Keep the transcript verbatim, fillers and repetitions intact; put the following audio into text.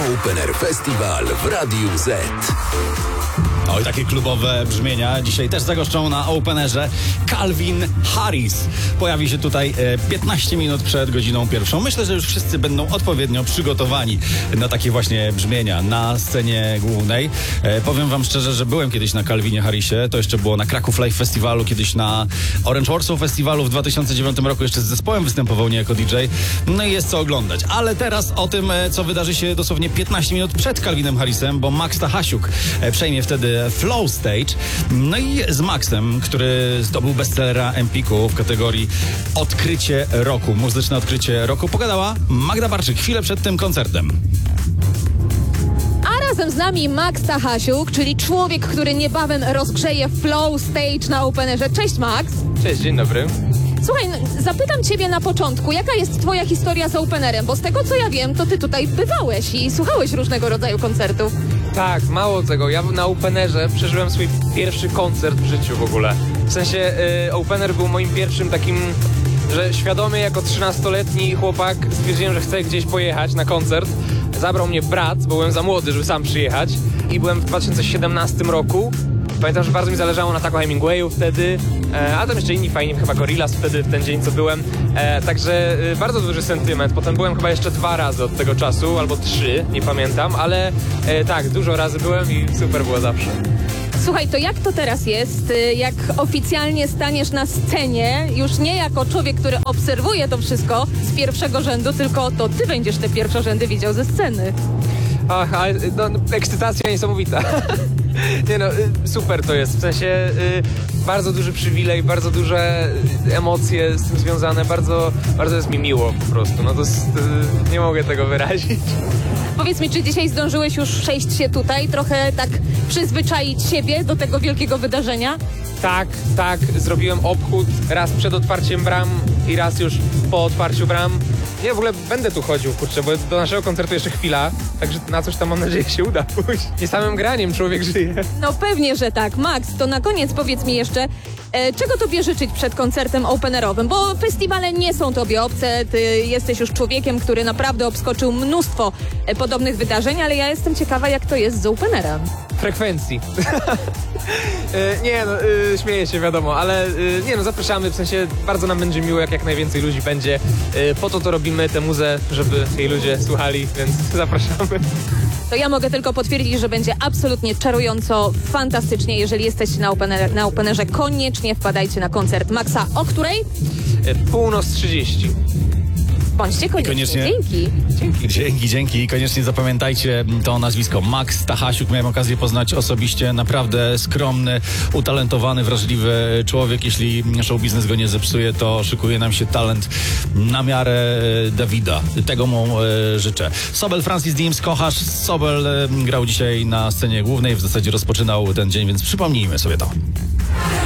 Opener Festiwal w Radiu Z. Oj, takie klubowe brzmienia dzisiaj też zagoszczą na Openerze. Calvin Harris pojawi się tutaj piętnaście minut przed godziną pierwszą. Myślę, że już wszyscy będą odpowiednio przygotowani na takie właśnie brzmienia na scenie głównej. E, powiem wam szczerze, że byłem kiedyś na Calvinie Harrisie. To jeszcze było na Kraków Live Festiwalu, kiedyś na Orange Warsaw Festiwalu w dwa tysiące dziewiątym roku jeszcze z zespołem występował, nie jako D J. No i jest co oglądać. Ale teraz o tym, co wydarzy się dosłownie piętnaście minut przed Calvinem Harrisem, bo Max Stachasiuk przejmie wtedy Flow Stage. No i z Maxem, który zdobył bestsellera Empiku w kategorii Odkrycie Roku, muzyczne odkrycie roku, pogadała Magda Barczyk chwilę przed tym koncertem. A razem z nami Max Stachasiuk, czyli człowiek, który niebawem rozgrzeje Flow Stage na Openerze. Cześć, Max. Cześć, dzień dobry. Słuchaj, zapytam ciebie na początku, jaka jest twoja historia z Openerem? Bo z tego, co ja wiem, to ty tutaj bywałeś i słuchałeś różnego rodzaju koncertów. Tak, mało tego, ja na Openerze przeżyłem swój pierwszy koncert w życiu w ogóle. W sensie y, Opener był moim pierwszym takim, że świadomie jako trzynastoletni chłopak stwierdziłem, że chcę gdzieś pojechać na koncert. Zabrał mnie brat, bo byłem za młody, żeby sam przyjechać, i byłem w dwa tysiące siedemnastym roku. Pamiętam, że bardzo mi zależało na Taco Hemingwayu wtedy, e, a tam jeszcze inni fajni, chyba Gorillaz wtedy, w ten dzień, co byłem. E, także e, bardzo duży sentyment. Potem byłem chyba jeszcze dwa razy od tego czasu, albo trzy, nie pamiętam, ale e, tak, dużo razy byłem i super było zawsze. Słuchaj, to jak to teraz jest, jak oficjalnie staniesz na scenie, już nie jako człowiek, który obserwuje to wszystko z pierwszego rzędu, tylko to ty będziesz te pierwszorzędy widział ze sceny. Ach, ale no, ekscytacja niesamowita. Nie no, super to jest, w sensie y, bardzo duży przywilej, bardzo duże emocje z tym związane, bardzo, bardzo jest mi miło po prostu, no to jest, y, nie mogę tego wyrazić. Powiedz mi, czy dzisiaj zdążyłeś już przejść się tutaj, trochę tak przyzwyczaić siebie do tego wielkiego wydarzenia? Tak, tak, zrobiłem obchód raz przed otwarciem bram i raz już po otwarciu bram. Ja w ogóle będę tu chodził, kurczę, bo do naszego koncertu jeszcze chwila, także na coś tam mam nadzieję się uda pójść. Nie samym graniem człowiek żyje. No pewnie, że tak. Max, to na koniec powiedz mi jeszcze, e, czego tobie życzyć przed koncertem openerowym? Bo festiwale nie są tobie obce, ty jesteś już człowiekiem, który naprawdę obskoczył mnóstwo e, podobnych wydarzeń, ale ja jestem ciekawa, jak to jest z openerem. Frekwencji. e, nie no, e, śmieję się, wiadomo, ale e, nie no, zapraszamy, w sensie bardzo nam będzie miło, jak jak najwięcej ludzi będzie. E, po to to robimy tę muzę, żeby jej ludzie słuchali, więc zapraszamy. To ja mogę tylko potwierdzić, że będzie absolutnie czarująco, fantastycznie. Jeżeli jesteście na, opener, na Openerze, koniecznie wpadajcie na koncert Maxa. O której? E, północ trzydzieści. Bądźcie koniecznie. koniecznie. Dzięki. Dzięki. Dzięki, dzięki. I koniecznie zapamiętajcie to nazwisko. Max Stachasiuk. Miałem okazję poznać osobiście. Naprawdę skromny, utalentowany, wrażliwy człowiek. Jeśli show biznes go nie zepsuje, to szykuje nam się talent na miarę Dawida. Tego mu e, życzę. Sobel Francis Dimes, kochasz. Sobel e, grał dzisiaj na scenie głównej. W zasadzie rozpoczynał ten dzień, więc przypomnijmy sobie to.